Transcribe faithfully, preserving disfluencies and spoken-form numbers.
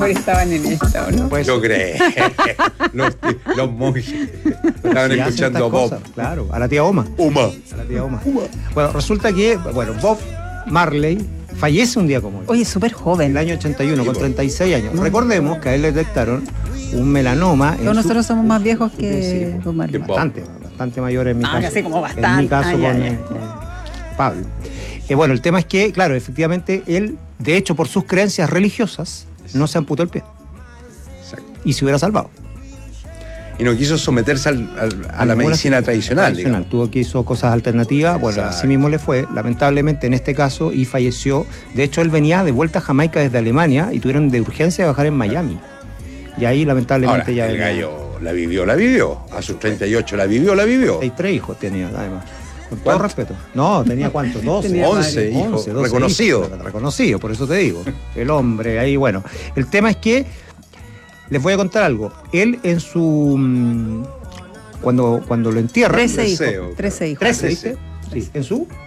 mejor estaban en esta, ¿o no? Pues, Yo creo. los, los monjes estaban sí, escuchando a hacen Bob. estas cosas, claro, a la tía Oma. Uma. A la tía Oma. Bueno, resulta que, bueno, Bob Marley fallece un día como hoy. Oye, súper En joven. el año ochenta y uno, con Sí, treinta y seis años. Mm. Recordemos que a él le detectaron un melanoma. en Todos su- nosotros somos más viejos Sí, que Bob Marley. Que Bob. Bastante, bastante mayores en mi Ah, caso. ya sé, como En bastante. mi caso Ah, ya, con, ya, eh, ya. con Pablo. Eh, bueno, el tema es que, claro, efectivamente, él, de hecho, por sus creencias religiosas, no se amputó el pie. Exacto. Y se hubiera salvado. Y no quiso someterse al- al- a la Ninguna medicina cirugía tradicional, tradicional. digamos. Tuvo que hizo cosas alternativas. Bueno, Exacto. así mismo le fue, lamentablemente, en este caso, y falleció. De hecho, él venía de vuelta a Jamaica desde Alemania y tuvieron de urgencia de bajar en Miami. Y ahí, lamentablemente, Ahora, ya el venía- gallo la vivió, la vivió. A sus treinta y ocho la vivió, la vivió. Hay tres hijos tenía, además. Con todo ¿Cuánto? respeto. No, tenía cuántos, doce. Tenía once hijos, doce reconocido. hijos, reconocido, por eso te digo. El hombre, ahí, bueno. El tema es que, les voy a contar algo. Él en su... mm, Cuando, cuando lo entierran... Trece hijos. deseo, Trece hijos. Trece, Trece. ¿viste? Sí, en su